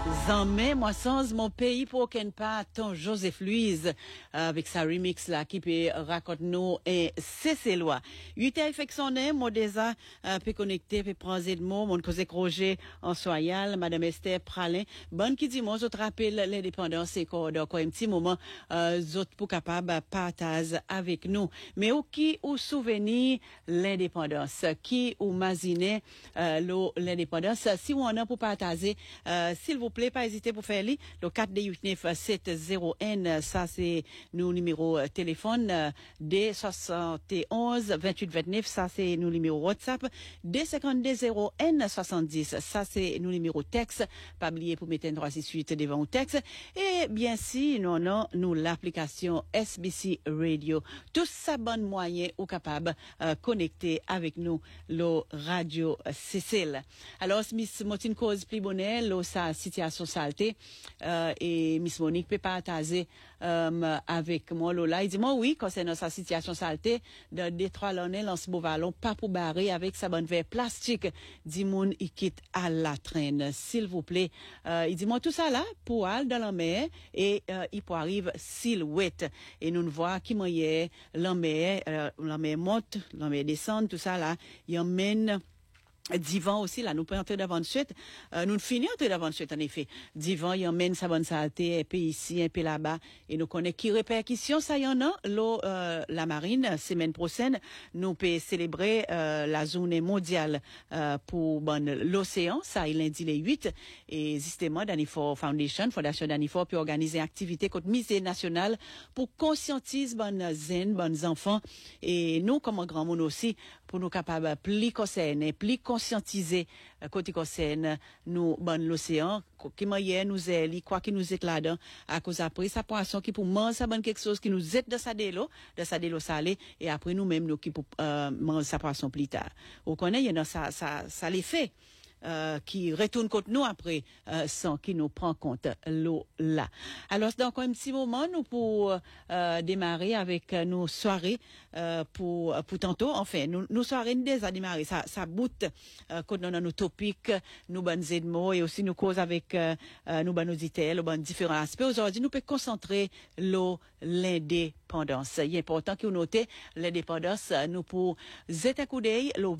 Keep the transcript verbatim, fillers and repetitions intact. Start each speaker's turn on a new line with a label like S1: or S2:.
S1: Zanmé, moi sans mon pays pour qu'un pas ton Joseph Louise euh, avec sa remix là qui peut raconter nous et c'est ses lois. huit affectionné, moi déjà euh, peut connecter, peut prendre de mots, mon cause Roger en soyal, madame Esther Pralin, bonne qui dit moi je te rappelle l'indépendance et quoi donc un petit moment euh, autres pour capable partager avec nous. Mais au qui ou souvenir l'indépendance, qui ou imaginer euh, l'indépendance si on a pour partager euh, s'il vous plaît, pas hésiter pour faire li. Le quatre deux huit neuf sept zéro N, ça c'est nos numéros euh, téléphone. Euh, D soixante et onze vingt-huit vingt-neuf, ça c'est nos numéros WhatsApp. D cinquante-deux zéro N soixante-dix, ça c'est nos numéros texte. Pas oublier pour mettre un trois six huit devant au texte. Et bien si nous avons nous l'application S B C Radio. Tout ça bon moyen ou capable euh, connecter avec nous le radio Cécile. Alors Miss Motine cause plus bonnet, lo sa situation saleté euh, et Miss Monique peut partager euh, avec moi Lola. Il dit moi oui concernant sa situation saleté de Détroit l'année lance beau vallon pas pour barrer avec sa bonne verre plastique dit moun il quitte à la traîne s'il vous plaît. Euh, il dit moi tout ça là pour aller dans la mer et euh, il peut arrive silhouette et nous ne voit qui moyen la mer euh, la mer monte la mer descend tout ça là il emmène Divan aussi, là, nous pouvons entrer d'avant de suite. Euh, nous finissons entrer d'avant de suite, en effet. Divan, il emmène sa bonne saleté, un peu ici, un peu là-bas. Et nous connaissons qui répercussion, ça y en a. L'eau, euh, la marine, semaine prochaine, nous pouvons célébrer, euh, la journée mondiale, euh, pour, bon, l'océan. Ça, il lundi les huit. Et, justement, Danifor Foundation, Fondation Danifor, peut organiser une activité contre musée national pour conscientiser bonnes zen, bonnes enfants. Et nous, comme un grand monde aussi, pour nous capables plus concerner, plus conscientiser euh, côté concerne nous bon l'océan qui moyen nous est quoi qui nous est là-dedans à cause après sa poisson qui pour manger ça bonne quelque chose qui nous est dans sa délo dans sa délo salé et après nous même nous qui pour euh, manger sa poisson plus tard. On connaît il y a ça ça ça l'effet Euh, qui retourne contre nous après euh, sans qui nous prend compte l'eau là. Alors dans un petit moment nous pour euh, démarrer avec euh, nos soirées euh, pour pour tantôt enfin nous nos soirées déjà démarrer ça ça boute euh, quand on a nos topics nous bonnes mots et aussi nous cause avec euh, euh, nos bonnes auditeurs nos bonnes différents aspects aujourd'hui nous peut concentrer l'eau l'indépendance. Il est important que vous notez l'indépendance nous pour jeter un coup d'œil